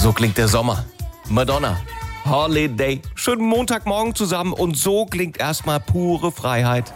So klingt der Sommer. Madonna. Holiday. Schönen Montagmorgen zusammen und so klingt erstmal pure Freiheit.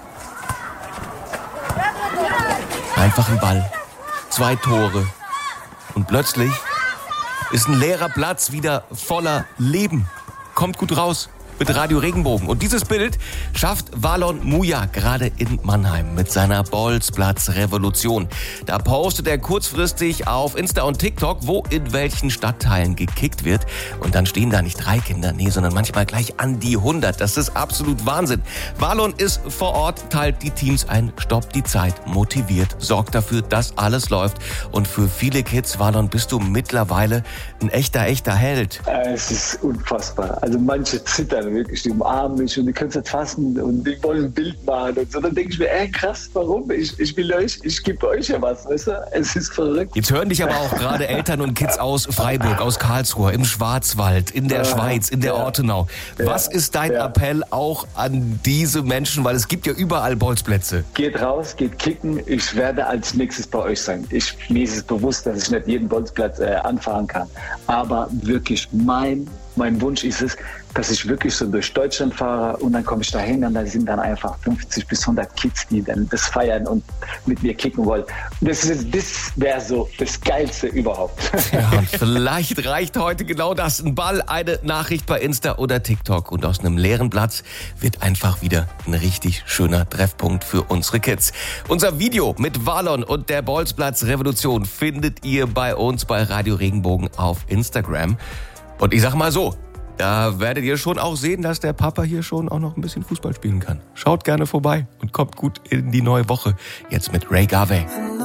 Einfach ein Ball. 2 Tore. Und plötzlich ist ein leerer Platz wieder voller Leben. Kommt gut raus mit Radio Regenbogen. Und dieses Bild schafft Valon Muja gerade in Mannheim mit seiner Bolzplatz-Revolution. Da postet er kurzfristig auf Insta und TikTok, wo in welchen Stadtteilen gekickt wird. Und dann stehen da nicht 3 Kinder, sondern manchmal gleich an die 100. Das ist absolut Wahnsinn. Valon ist vor Ort, teilt die Teams ein, stoppt die Zeit, motiviert, sorgt dafür, dass alles läuft. Und für viele Kids, Valon, bist du mittlerweile ein echter Held. Es ist unfassbar. Also manche zittern wirklich, die umarmen mich und die können es nicht fassen und die wollen ein Bild machen und so. Dann denke ich mir, krass, warum? Ich will euch, ich gebe euch ja was, weißt du? Es ist verrückt. Jetzt hören dich aber auch gerade Eltern und Kids aus Freiburg, aus Karlsruhe, im Schwarzwald, in der Schweiz, in der Ortenau. Was ist dein Appell auch an diese Menschen? Weil es gibt ja überall Bolzplätze. Geht raus, geht kicken. Ich werde als nächstes bei euch sein. Mir ist es bewusst, dass ich nicht jeden Bolzplatz anfahren kann. Aber wirklich mein Wunsch ist es, dass ich wirklich so durch Deutschland fahre und dann komme ich da hin und da sind dann einfach 50 bis 100 Kids, die dann das feiern und mit mir kicken wollen. Das wäre so das Geilste überhaupt. Ja, und vielleicht reicht heute genau das. Ein Ball, eine Nachricht bei Insta oder TikTok und aus einem leeren Platz wird einfach wieder ein richtig schöner Treffpunkt für unsere Kids. Unser Video mit Valon und der Bolzplatz-Revolution findet ihr bei uns bei Radio Regenbogen auf Instagram. Und ich sag mal so, da werdet ihr schon auch sehen, dass der Papa hier schon auch noch ein bisschen Fußball spielen kann. Schaut gerne vorbei und kommt gut in die neue Woche. Jetzt mit Ray Garvey.